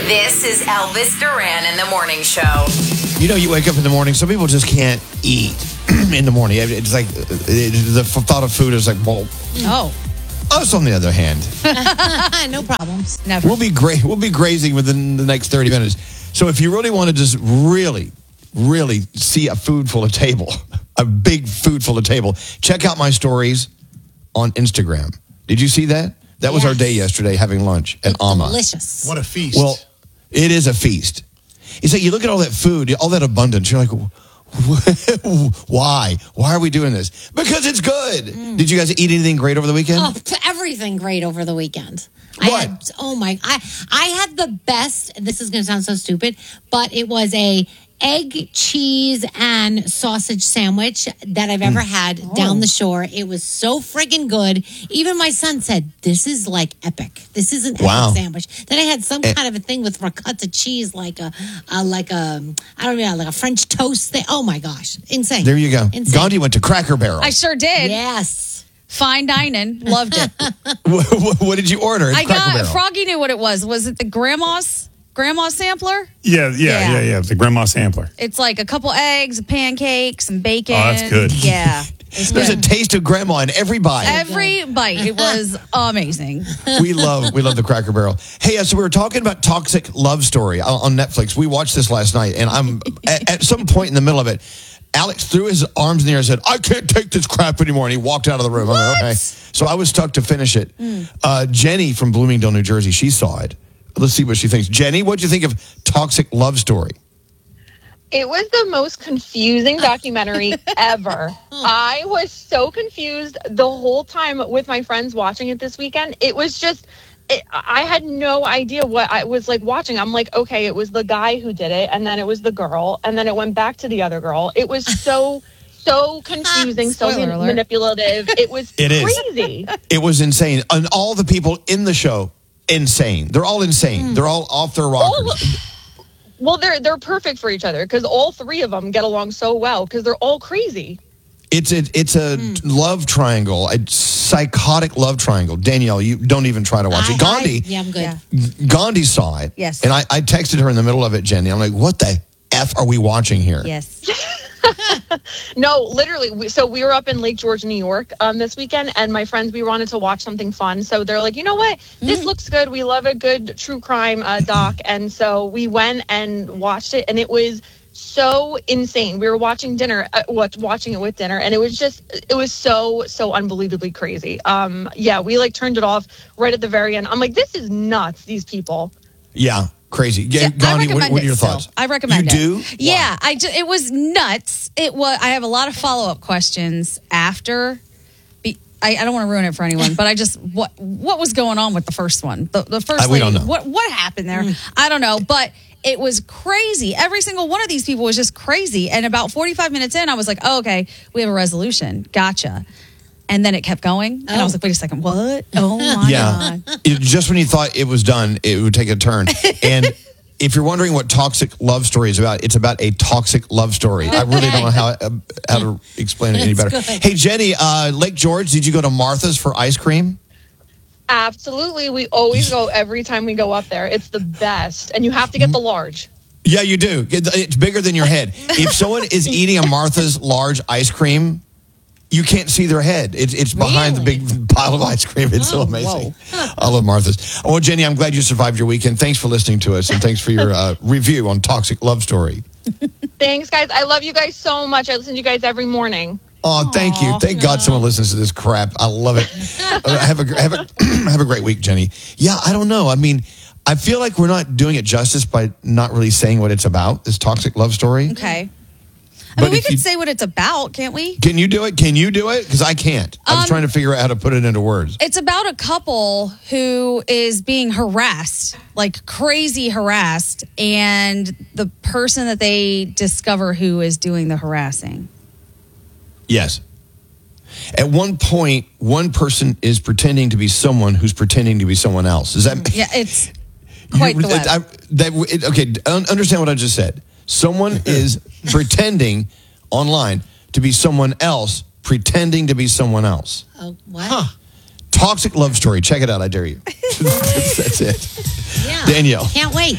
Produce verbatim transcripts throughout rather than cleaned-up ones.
This is Elvis Duran in the Morning Show. You know, you wake up in the morning. Some people just can't eat in the morning. It's like it, the thought of food is like, well, Oh. us on the other hand, No problems. Never. we'll be gra- we'll be grazing within the next thirty minutes. So if you really want to just really, really see a food full of table, a big food full of table, check out my stories on Instagram. Did you see that? That was Yes. our day yesterday, having lunch at Ama. Delicious. What a feast. Well, it is a feast. It's like you look at all that food, all that abundance. You're like, why? Why are we doing this? Because it's good. Mm. Did you guys eat anything great over the weekend? Oh, everything great over the weekend. I What? had, oh my! I I had the best. This is going to sound so stupid, but it was a egg, cheese, and sausage sandwich that I've ever had down the shore. It was so friggin' good. Even my son said, "This is like epic. This is an epic Wow. sandwich." Then I had some Eh. kind of a thing with ricotta cheese, like a, a like a I don't know, like a French toast thing. Oh my gosh, insane! There you go. Insane. Gandhi went to Cracker Barrel. I sure did. Yes. Fine dining. Loved it. what, what did you order? At I Cracker got, Barrel? Froggy knew what it was. Was it the grandma's, grandma's sampler? yeah, yeah, Yeah. yeah, yeah. The grandma sampler. It's like a couple eggs, pancakes, some bacon. Oh, that's good. Yeah. It's There's a good. taste of grandma in every bite. Every bite. It was amazing. we love we love the Cracker Barrel. Hey, uh, so we were talking about Toxic Love Story on, on Netflix. We watched this last night, and I'm at, at some point in the middle of it, Alex threw his arms in the air and said, "I can't take this crap anymore," and he walked out of the room. I'm like, okay. So I was stuck to finish it. Uh, Jenny from Bloomingdale, New Jersey, she saw it. Let's see what she thinks. Jenny, what do you think of Toxic Love Story? It was the most confusing documentary ever. I was so confused the whole time with my friends watching it this weekend. It was just, it, I had no idea what I was like watching. I'm like, okay, it was the guy who did it, and then it was the girl, and then it went back to the other girl. It was so, so confusing, so Spoiler man- alert. manipulative. It was It is. crazy. It was insane. And all the people in the show, insane. They're all insane. They're all off their rockers. Well, they're they're perfect for each other because all three of them get along so well because they're all crazy. It's a, it's a love triangle, a psychotic love triangle. Danielle, you don't even try to watch I- it. Gandhi, I- yeah, I'm good. Yeah. Gandhi saw it. Yes. And I, I texted her in the middle of it, Jenny. I'm like, what the F are we watching here? Yes. No, literally. We, so we were up in Lake George, New York um, this weekend, and my friends, we wanted to watch something fun. So they're like, you know what? This looks good. We love a good true crime uh, doc. And so we went and watched it, and it was so insane. We were watching dinner, uh, watch, watching it with dinner, and it was just, it was so, so unbelievably crazy. Um, yeah, we like turned it off right at the very end. I'm like, this is nuts, these people. Yeah, crazy. Yeah, Yeah, I Gandhi, what, recommend what are it your still. thoughts? I recommend you it. do? Yeah, I ju- it was nuts. It was. I have a lot of follow up questions after. Be, I, I don't want to ruin it for anyone, but I just what what was going on with the first one? The the first Uh, we lady. don't know. What what happened there? I don't know, but it was crazy. Every single one of these people was just crazy. And about forty-five minutes in, I was like, oh, okay, we have a resolution. Gotcha. And then it kept going. And I was like, wait a second, what? Oh my Yeah. God. It- just when you thought it was done, it would take a turn. And if you're wondering what Toxic Love Story is about, it's about a toxic love story. I really don't know how uh, how to explain it any That's better. good. Hey, Jenny, uh, Lake George, did you go to Martha's for ice cream? Absolutely. We always go every time we go up there. It's the best. And you have to get the large. Yeah, you do. It- It's bigger than your head. If someone is eating a Martha's large ice cream, you can't see their head. It's it's behind the big pile of ice cream. It's so amazing. I love Martha's. Oh, Jenny, I'm glad you survived your weekend. Thanks for listening to us, and thanks for your uh, review on Toxic Love Story. Thanks, guys. I love you guys so much. I listen to you guys every morning. Oh, thank you. Thank God someone listens to this crap. I love it. Uh, have a have a have a great week, Jenny. Yeah, I don't know. I mean, I feel like we're not doing it justice by not really saying what it's about. This toxic love story. Okay. I But mean, we if could you- say what it's about, can't we? Can you do it? Can you do it? Because I can't. I was Um, trying to figure out how to put it into words. It's about a couple who is being harassed, like crazy harassed, and the person that they discover who is doing the harassing. Yes. At one point, one person is pretending to be someone who's pretending to be someone else. Is that? Yeah, it's quite You- the web. I, that, it, okay, un- understand what I just said. Someone is pretending online to be someone else, pretending to be someone else. Oh, what? Toxic Love Story. Check it out. I dare you. That's it. Yeah. Danielle. Can't wait.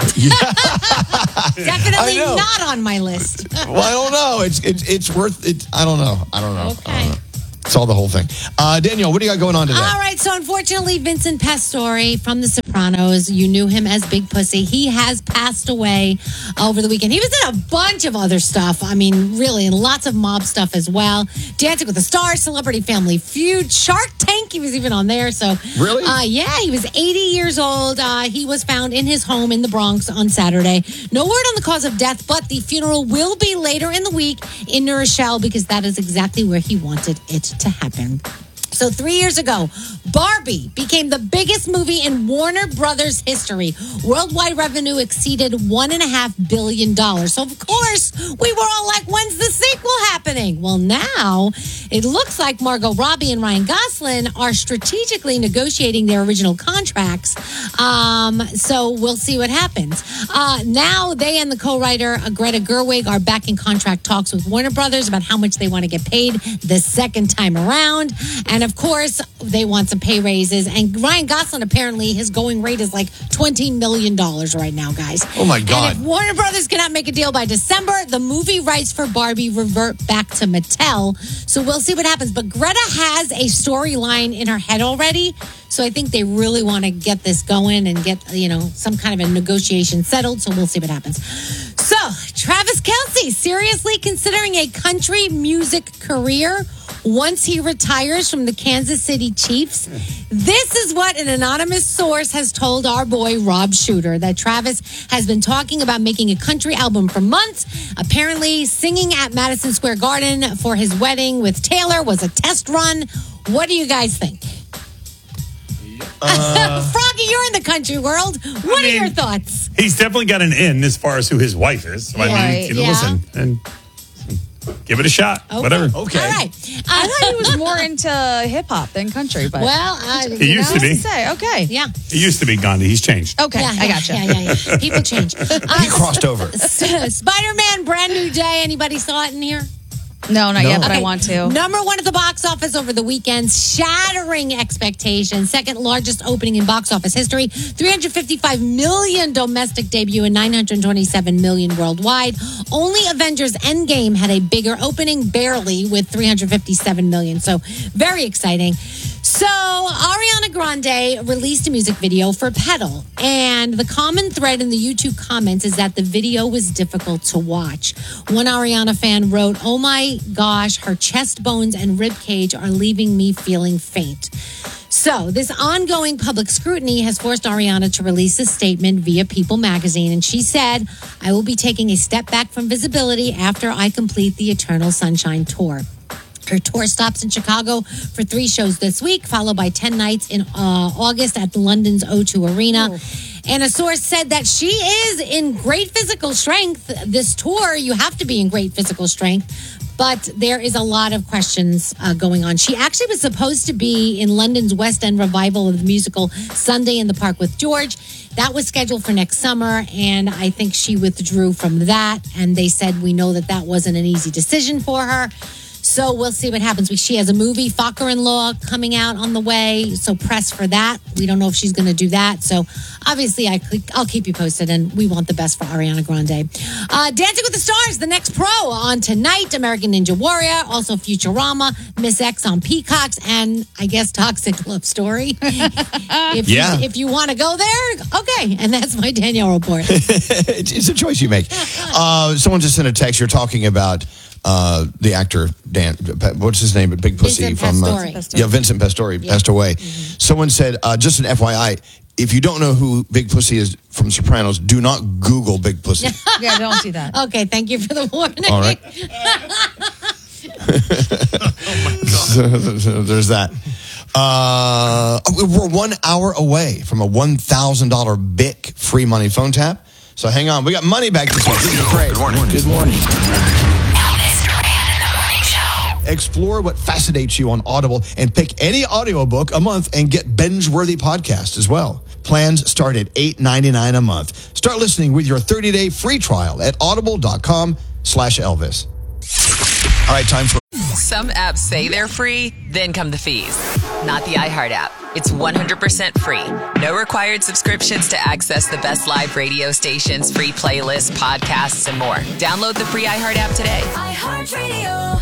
Definitely I know. not on my list. Well, I don't know. It's it's it's worth it. I don't know. I don't know. Okay. I don't know. Saw the whole thing. Uh, Danielle, what do you got going on today? All right, so unfortunately, Vincent Pastore from The Sopranos, you knew him as Big Pussy. He has passed away over the weekend. He was in a bunch of other stuff. I mean, really, and lots of mob stuff as well. Dancing with the Stars, Celebrity Family Feud, Shark Tank. He was even on there. So, Really? Uh, yeah, he was eighty years old. Uh, he was found in his home in the Bronx on Saturday. No word on the cause of death, but the funeral will be later in the week in New Rochelle because that is exactly where he wanted it to happen. So three years ago, Barbie became the biggest movie in Warner Brothers history. Worldwide revenue exceeded one and a half billion dollars. So of course, we were all like, when's the sequel happening? Well, now it looks like Margot Robbie and Ryan Gosling are strategically negotiating their original contracts. Um, so we'll see what happens. Uh, now they and the co-writer uh, Greta Gerwig are back in contract talks with Warner Brothers about how much they want to get paid the second time around. And of course, they want some pay raises. And Ryan Gosling, apparently, his going rate is like twenty million dollars right now, guys. Oh, my God. And if Warner Brothers cannot make a deal by December, the movie rights for Barbie revert back to Mattel. So we'll see what happens. But Greta has a storyline in her head already. So I think they really want to get this going and get, you know, some kind of a negotiation settled. So we'll see what happens. So Travis Kelce, seriously considering a country music career once he retires from the Kansas City Chiefs. This is what an anonymous source has told our boy Rob Shooter, that Travis has been talking about making a country album for months. Apparently, singing at Madison Square Garden for his wedding with Taylor was a test run. What do you guys think? Uh, Froggy, you're in the country world. What I mean, are your thoughts? He's definitely got an in as far as who his wife is. So, I Right, mean, you know, yeah. listen, and give it a shot. Okay. Whatever. Okay. All right. I thought he was more into hip hop than country, but Well, uh, He you used know, to be. say okay. Yeah. He used to be Gandhi. He's changed. Okay, Yeah, I yeah, gotcha. Yeah, yeah, yeah. People change. Uh, He crossed over. Spider-Man, Brand New Day. Anybody saw it in here? No, not No. yet, but I Okay. want to. Number one at the box office over the weekend, shattering expectations. Second largest opening in box office history. three hundred fifty-five million domestic debut and nine hundred twenty-seven million worldwide. Only Avengers Endgame had a bigger opening, barely, with three hundred fifty-seven million. So very exciting. So Ariana Grande released a music video for Pedal, and the common thread in the YouTube comments is that the video was difficult to watch. One Ariana fan wrote, "Oh my gosh, her chest bones and rib cage are leaving me feeling faint." So this ongoing public scrutiny has forced Ariana to release a statement via People magazine, and she said, "I will be taking a step back from visibility after I complete the Eternal Sunshine tour." Her tour stops in Chicago for three shows this week, followed by ten nights in uh, August at London's O two Arena. And a source said that she is in great physical strength. This tour, you have to be in great physical strength. But there is a lot of questions uh, going on. She actually was supposed to be in London's West End revival of the musical Sunday in the Park with George. That was scheduled for next summer, and I think she withdrew from that. And they said, we know that that wasn't an easy decision for her. So we'll see what happens. She has a movie, Focker-in-Law, coming out on the way. So press for that. We don't know if she's going to do that. So obviously, I, I'll keep you posted, and we want the best for Ariana Grande. Uh, Dancing with the Stars, the next pro on tonight. American Ninja Warrior, also Futurama, Miss X on Peacocks, and I guess Toxic Love Story. if Yeah. you, if you want to go there, okay. And that's my Danielle report. it's, it's a choice you make. Uh, someone just sent a text. You're talking about uh, the actor Dan. What's his name? Big Pussy Vincent from uh, Pastore. yeah, Vincent Pastore passed away. Someone said, uh, just an F Y I. If you don't know who Big Pussy is from Sopranos, do not Google Big Pussy. Yeah, don't do that. Okay, thank you for the warning. All right. so, so there's that. Uh, we're one hour away from a one thousand dollars B I C free money phone tap. So hang on. We got money back this week. This is great. Good morning. Good morning. Elvis Duran in the Morning Show. Explore what fascinates you on Audible and pick any audiobook a month and get binge-worthy podcasts as well. Plans start at eight ninety-nine a month. Start listening with your thirty-day free trial at audible.com slash Elvis. All right, time for... Some apps say they're free, then come the fees. Not the iHeart app. It's one hundred percent free. No required subscriptions to access the best live radio stations, free playlists, podcasts, and more. Download the free iHeart app today. iHeartRadio.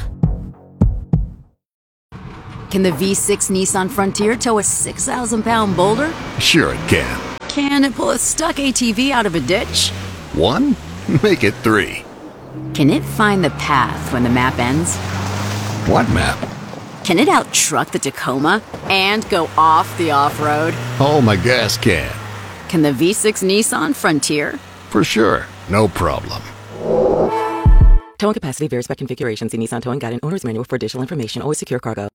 Can the V six Nissan Frontier tow a six thousand pound boulder? Sure it can. Can it pull a stuck A T V out of a ditch? One? Make it three. Can it find the path when the map ends? What map? Can it out-truck the Tacoma and go off the off-road? Oh, my gas can. Can the V six Nissan Frontier? For sure. No problem. Towing capacity varies by configuration. See Nissan Towing Guide and Owner's Manual for additional information. Always secure cargo.